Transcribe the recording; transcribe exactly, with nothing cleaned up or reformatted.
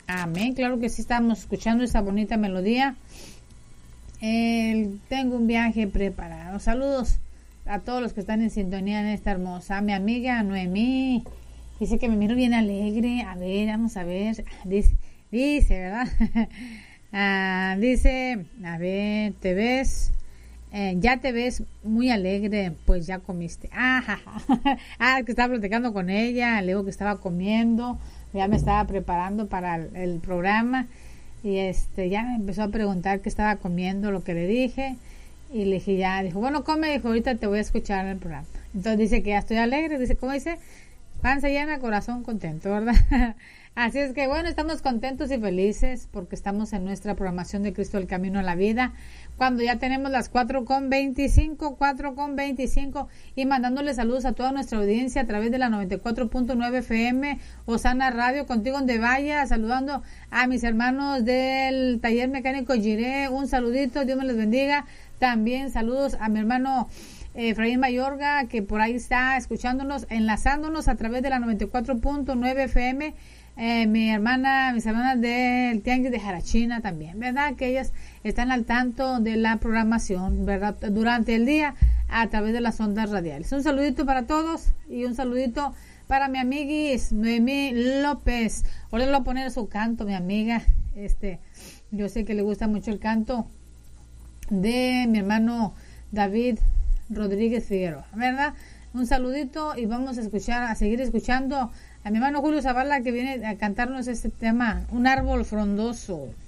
Amén, claro que sí, estamos escuchando esa bonita melodía. Eh, tengo un viaje preparado. Saludos a todos los que están en sintonía en esta hermosa. Mi amiga Noemí dice que me miro bien alegre. A ver, vamos a ver. Dice, dice ¿verdad? ah, dice, a ver, te ves, eh, ya te ves muy alegre, pues ya comiste. Ah, ah, que estaba platicando con ella, le digo que estaba comiendo, ya me estaba preparando para el, el programa. Y este ya me empezó a preguntar qué estaba comiendo, lo que le dije. Y le dije ya, dijo, bueno, come, dijo, ahorita te voy a escuchar en el programa. Entonces dice que ya estoy alegre, dice, ¿cómo dice? Panza llena, corazón contento, ¿verdad? Así es que bueno, estamos contentos y felices porque estamos en nuestra programación de Cristo el Camino a la Vida, cuando ya tenemos las cuatro con veinticinco, cuatro con veinticinco, y mandándole saludos a toda nuestra audiencia a través de la noventa y cuatro punto nueve F M, Osana Radio, contigo donde vaya, saludando a mis hermanos del taller mecánico Giré, un saludito, Dios me les bendiga. También saludos a mi hermano Efraín Mayorga, que por ahí está escuchándonos, enlazándonos a través de la noventa y cuatro punto nueve F M. Eh, mi hermana, mis hermanas del Tianguis de Jarachina también, ¿verdad? Que ellas están al tanto de la programación, ¿verdad? Durante el día a través de las ondas radiales. Un saludito para todos y un saludito para mi amiguis Noemí López. Ahora le voy a poner su canto, mi amiga. Este, yo sé que le gusta mucho el canto de mi hermano David Rodríguez Figueroa, ¿verdad? Un saludito y vamos a escuchar, a seguir escuchando a mi hermano Julio Zavala, que viene a cantarnos este tema, Un árbol frondoso.